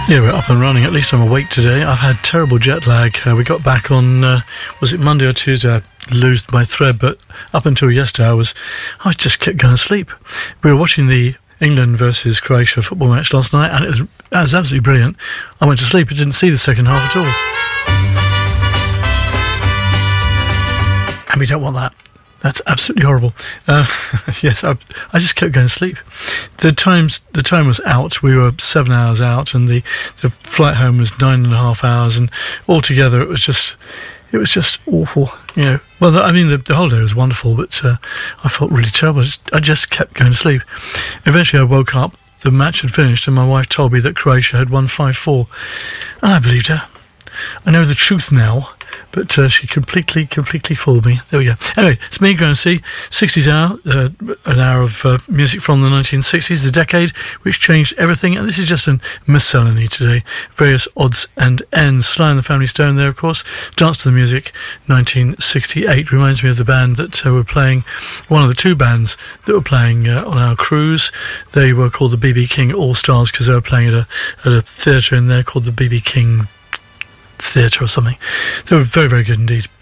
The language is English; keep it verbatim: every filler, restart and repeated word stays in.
Yeah, we're up and running. At least I'm awake today. I've had terrible jet lag. Uh, we got back on, uh, was it Monday or Tuesday? I lost my thread, but up until yesterday I was, I just kept going to sleep. We were watching the England versus Croatia football match last night, and it was, it was absolutely brilliant. I went to sleep. I didn't see the second half at all. And we don't want that. That's absolutely horrible. Uh, yes, I, I just kept going to sleep. The times, the time was out. We were seven hours out, and the, the flight home was nine and a half hours. And altogether, it was just, it was just awful. You know, well, the, I mean, the, the holiday was wonderful, but uh, I felt really terrible. I just, I just kept going to sleep. Eventually, I woke up. The match had finished, and my wife told me that Croatia had won five four, and I believed her. I know the truth now. But uh, she completely, completely fooled me. There we go. Anyway, it's me, Graham C. sixties Hour, uh, an hour of uh, music from the nineteen sixties, the decade which changed everything. And this is just a miscellany today. Various odds and ends. Sly and the Family Stone there, of course. Dance to the Music, nineteen sixty-eight. Reminds me of the band that uh, were playing, one of the two bands that were playing uh, on our cruise. They were called the B B King All-Stars because they were playing at a, at a theatre in there called the B B King Theatre or something. They were very, very good indeed.